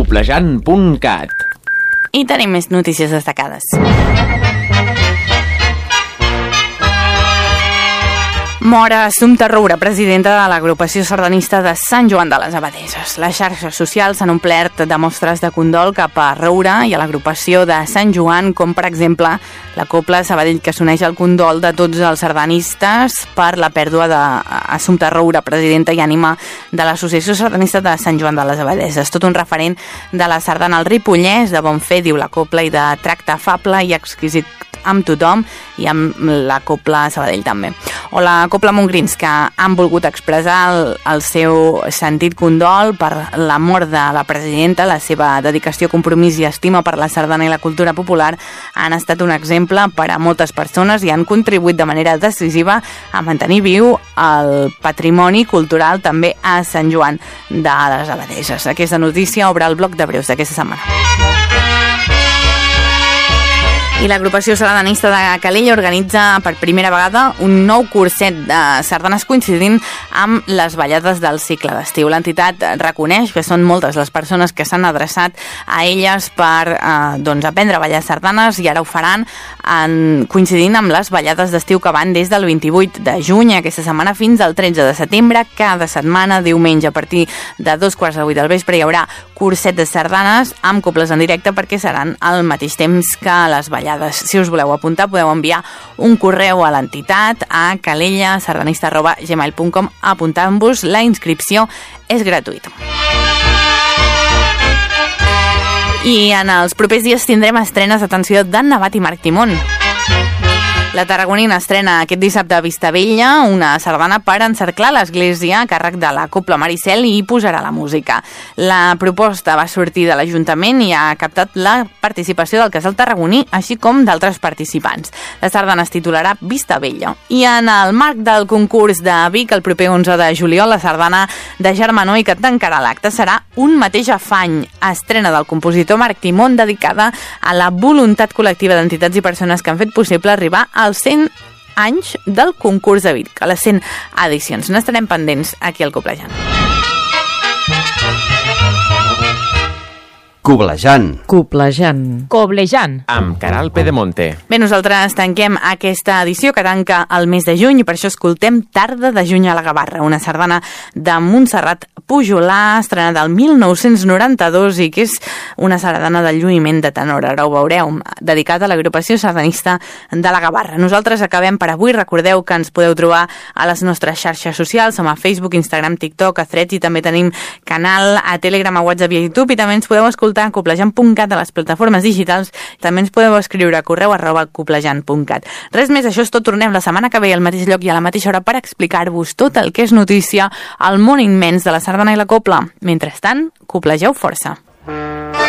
coplejant.cat. I tenim més notícies destacades. Mor Assumpta Roura, presidenta de l'agrupació sardanista de Sant Joan de les Abadesses. Les xarxes socials s'han omplert de mostres de condol cap a Roura i a l'agrupació de Sant Joan, com per exemple la Cobla Sabadell, que s'uneix al condol de tots els sardanistes per la pèrdua d'Assumpta Roura, presidenta i ànima de l'Associació Sardanista de Sant Joan de les Abadesses. Tot un referent de la sardana al Ripollès, de bon fer, diu la Cobla, i de tracte afable i exquisit amb tothom, i amb la Cobla Sabadell també. O la Cobla Montgrins, que han volgut expressar el seu sentit condol per la mort de la presidenta. La seva dedicació, compromís i estima per la sardana i la cultura popular han estat un exemple per a moltes persones i han contribuït de manera decisiva a mantenir viu el patrimoni cultural també a Sant Joan de les Abadesses. Aquesta notícia obre el bloc de breus d'aquesta setmana. I l'agrupació sardanista de Calella organitza per primera vegada un nou curset de sardanes coincidint amb les ballades del cicle d'estiu. L'entitat reconeix que són moltes les persones que s'han adreçat a elles per aprendre a ballar sardanes, i ara ho faran coincidint amb les ballades d'estiu que van des del 28 de juny aquesta setmana fins al 13 de setembre. Cada setmana, diumenge, a partir de 2:15 del vespre, hi haurà curset de sardanes amb cobles en directe, perquè seran al mateix temps que les ballades. Si us voleu apuntar, podeu enviar un correu a l'entitat a calella.sardanista@gmail.com apuntant-vos. La inscripció és gratuïta. I en els propers dies tindrem estrenes, atenció, d'en Navat i Marc Timón. La tarragonina estrena aquest dissabte a Vistabella una sardana per encerclar l'església a càrrec de la Cobla Maricel, i hi posarà la música. La proposta va sortir de l'Ajuntament i ha captat la participació del Casal Tarragoní, així com d'altres participants. La sardana es titularà Vistabella. I en el marc del concurs de Vic, el proper 11 de juliol, la sardana de Germanó, que tancarà l'acte, serà Un mateix afany, estrena del compositor Marc Timón, dedicada a la voluntat col·lectiva d'entitats i persones que han fet possible arribar als 100 anys del concurs de Vic, a les 100 edicions. N'estarem pendents aquí al Coplejant. Coblejant. Amb Caral Pedemonte. Bé, nosaltres tanquem aquesta edició que tanca el mes de juny, i per això escoltem Tarda de juny a la Gavarra, una sardana de Montserrat Pujolà, estrenada del 1992, i que és una sardana de lluïment de tenor, ara ho veureu, dedicada a l'agrupació sardanista de la Gavarra. Nosaltres acabem per avui. Recordeu que ens podeu trobar a les nostres xarxes socials, som a Facebook, Instagram, TikTok, a Threads, i també tenim canal a Telegram, a WhatsApp i a YouTube, i també ens podeu escoltar a coplejant.cat a les plataformes digitals. També ens podeu escriure a correu@coplejant.cat. Res més, això és tot. Tornem la setmana que ve al mateix lloc i a la mateixa hora per explicar-vos tot el que és notícia al món immens de la sardana i la cobla. Mentrestant, coplegeu força.